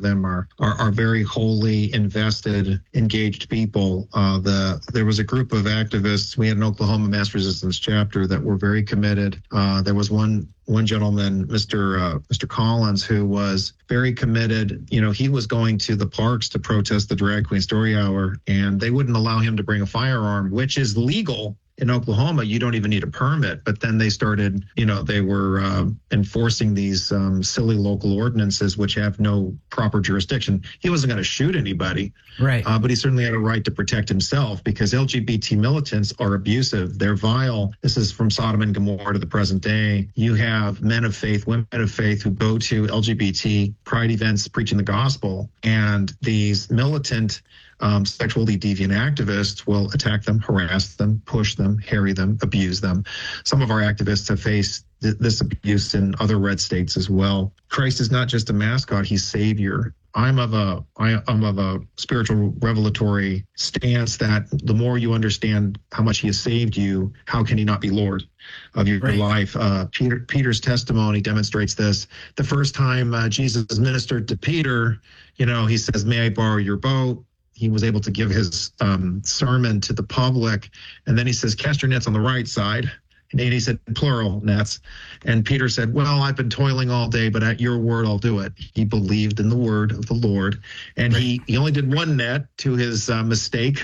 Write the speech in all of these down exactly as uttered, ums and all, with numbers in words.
them are are, are very wholly invested, engaged people. Uh, the there was a group of activists. We had an Oklahoma mass resistance chapter that were very committed. Uh, there was one one gentleman, Mister Uh, Mister Collins, who was very committed. You know, he was going to the parks to protest the Drag Queen Story Hour, and they wouldn't allow him to bring a firearm, which is legal. In Oklahoma, you don't even need a permit. But then they started, you know, they were uh, enforcing these um, silly local ordinances, which have no proper jurisdiction. He wasn't going to shoot anybody, right? Uh, but he certainly had a right to protect himself, because L G B T militants are abusive. They're vile. This is from Sodom and Gomorrah to the present day. You have men of faith, women of faith who go to L G B T pride events preaching the gospel, and these militant Um, sexually deviant activists will attack them, harass them, push them, harry them, abuse them. Some of our activists have faced th- this abuse in other red states as well. Christ is not just a mascot, he's Savior. I'm of a I, I'm of a spiritual revelatory stance that the more you understand how much he has saved you, how can he not be Lord of your right. life? Uh, Peter Peter's testimony demonstrates this. The first time uh, Jesus ministered to Peter, you know, he says, "May I borrow your boat?" He was able to give his um, sermon to the public. And then he says, "Cast your nets on the right side." And he said, plural nets. And Peter said, "Well, I've been toiling all day, but at your word, I'll do it." He believed in the word of the Lord. And right. he, he only did one net to his uh, mistake.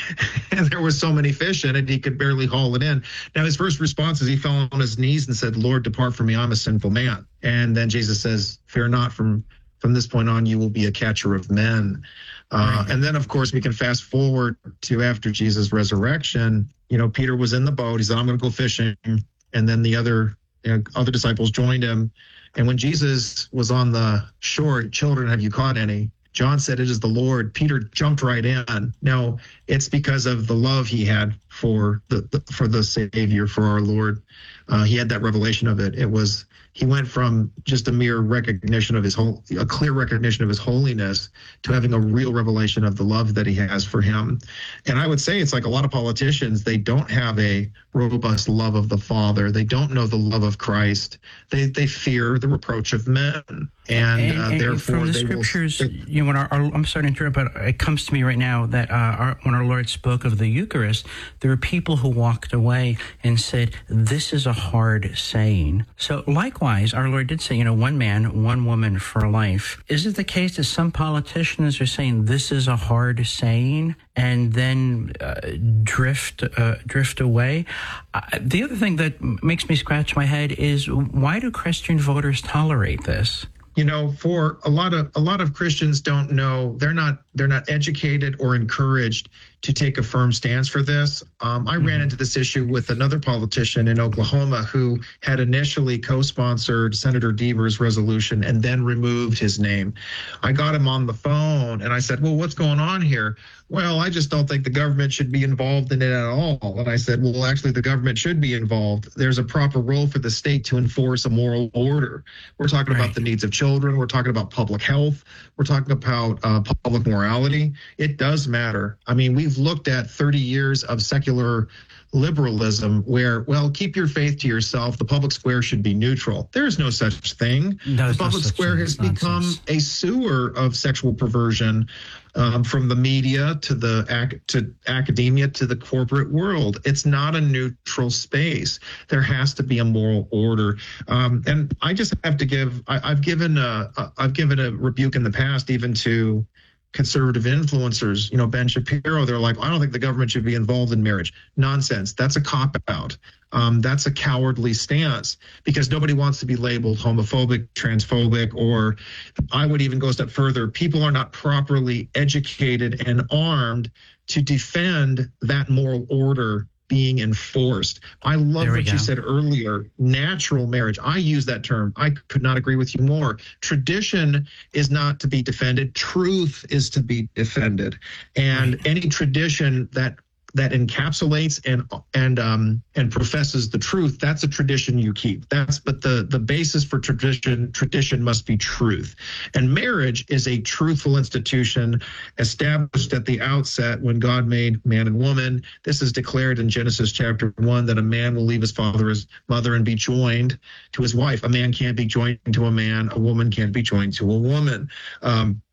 And there were so many fish in it, he could barely haul it in. Now, his first response is he fell on his knees and said, "Lord, depart from me, I'm a sinful man." And then Jesus says, "Fear not, from, from this point on, you will be a catcher of men." Uh, and then, of course, we can fast forward to after Jesus' resurrection. You know, Peter was in the boat. He said, "I'm going to go fishing." And then the other you know, other disciples joined him. And when Jesus was on the shore, "Children, have you caught any?" John said, "It is the Lord." Peter jumped right in. Now, it's because of the love he had for the, the for the Savior, for our Lord. Uh, he had that revelation of it. It was he went from just a mere recognition of his whole, a clear recognition of his holiness, to having a real revelation of the love that he has for him. And I would say it's like a lot of politicians, they don't have a robust love of the Father. They don't know the love of Christ. They they fear the reproach of men. And, and, uh, and therefore, from the they scriptures, will, you know, when our, our, I'm sorry to interrupt, but it comes to me right now that uh, our, when our Lord spoke of the Eucharist, there were people who walked away and said, "This is a hard saying." So likewise, our Lord did say, you know, one man, one woman for life. Is it the case that some politicians are saying this is a hard saying and then uh, drift uh, drift away? Uh, the other thing that makes me scratch my head is, why do Christian voters tolerate this? You know, for a lot of a lot of Christians don't know, they're not they're not educated or encouraged to take a firm stance for this. Um, I mm-hmm. ran into this issue with another politician in Oklahoma who had initially co-sponsored Senator Deaver's resolution and then removed his name. I got him on the phone and I said, "Well, what's going on here?" "Well, I just don't think the government should be involved in it at all." And I said, "Well, actually, the government should be involved. There's a proper role for the state to enforce a moral order. We're talking right. about the needs of children. We're talking about public health. We're talking about uh, public morality. It does matter. I mean, we've looked at thirty years of secular liberalism where, well, keep your faith to yourself. The public square should be neutral. There is no such thing. No, the public no square has become nonsense. a sewer of sexual perversion, um, from the media to the ac- to academia to the corporate world. It's not a neutral space. There has to be a moral order. Um, and I just have to give. I, I've given a, a I've given a rebuke in the past, even to conservative influencers. You know, Ben Shapiro, they're like, "I don't think the government should be involved in marriage." Nonsense. That's a cop-out. Um, that's a cowardly stance, because nobody wants to be labeled homophobic, transphobic, or I would even go a step further. People are not properly educated and armed to defend that moral order being enforced. I love what go. you said earlier, natural marriage. I use that term. I could not agree with you more. Tradition is not to be defended. Truth is to be defended. And Right. any tradition that that encapsulates and and um and professes the truth, that's a tradition you keep. That's but the the basis for tradition tradition must be truth. And marriage is a truthful institution established at the outset when God made man and woman. This is declared in Genesis chapter one, that a man will leave his father, his mother, and be joined to his wife. A man can't be joined to a man. A woman can't be joined to a woman. Um,